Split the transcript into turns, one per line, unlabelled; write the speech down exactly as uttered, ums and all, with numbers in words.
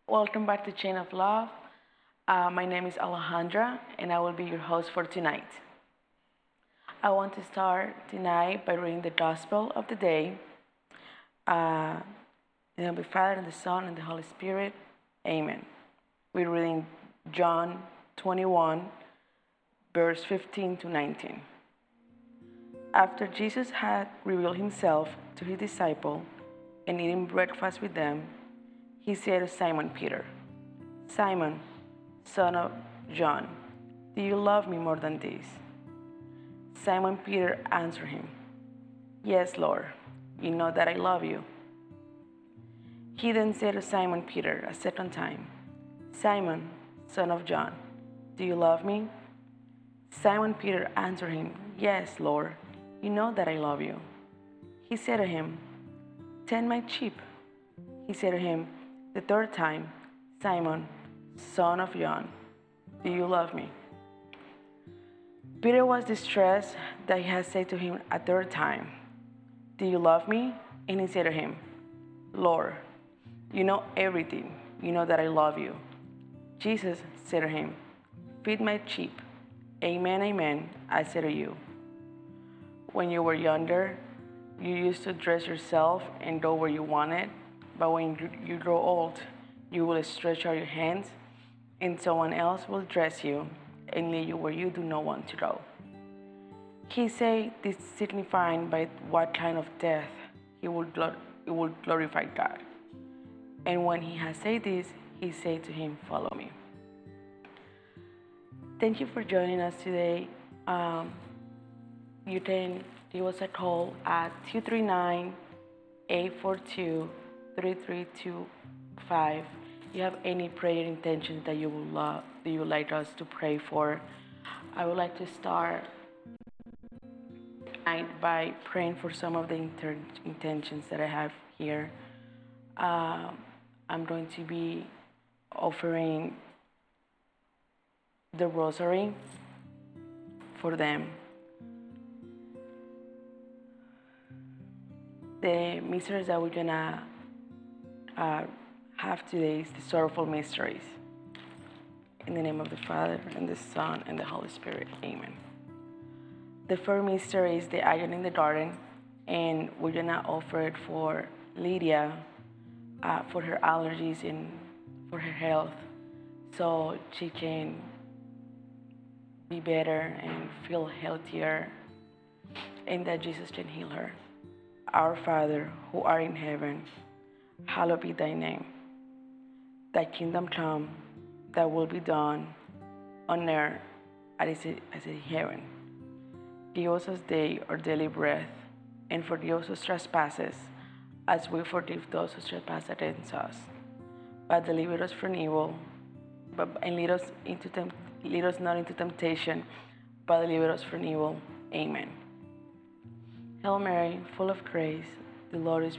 Welcome back to Chain of Love. Uh, my name is Alejandra, and I will be your host for tonight. I want to start tonight by reading the Gospel of the day. Uh, in the name of the Father, and the Son, and the Holy Spirit. Amen. We're reading John twenty-one, verse fifteen to nineteen. After Jesus had revealed himself to his disciple and eating breakfast with them, he said to Simon Peter, Simon, son of John, do you love me more than this? Simon Peter answered him, Yes, Lord, you know that I love you. He then said to Simon Peter a second time, Simon, son of John, do you love me? Simon Peter answered him, Yes, Lord, you know that I love you. He said to him, Tend my sheep. He said to him the third time, Simon, son of John, do you love me? Peter was distressed that he had said to him a third time, Do you love me? And he said to him, Lord, you know everything. You know that I love you. Jesus said to him, Feed my sheep. Amen, amen, I say to you. When you were younger, you used to dress yourself and go where you wanted, but when you grow old, you will stretch out your hands, and someone else will dress you and lead you where you do not want to go. He said this signifying by what kind of death he would, he would glorify God. And when he had said this, he said to him, Follow me. Thank you for joining us today. Um, you can give us a call at two three nine, eight four two, three three two five. If you have any prayer intentions that you would love, that you would like us to pray for, I would like to start tonight by praying for some of the inter- intentions that I have here. Uh, I'm going to be offering the rosary for them. The mysteries that we're gonna uh, have today is the sorrowful mysteries. In the name of the Father, and the Son, and the Holy Spirit. Amen. The first mystery is the agony in the garden, and we're gonna offer it for Lydia, uh, for her allergies and for her health, so she can be better and feel healthier, and that Jesus can heal her. Our Father, who art in heaven, hallowed be thy name. Thy kingdom come, thy will be done on earth as it is in heaven. Give us this day our daily bread, and forgive us our trespasses, as we forgive those who trespass against us. But deliver us from evil, but, and lead us into temp- lead us not into temptation, but deliver us from evil. Amen. Hail Mary, full of grace, the Lord is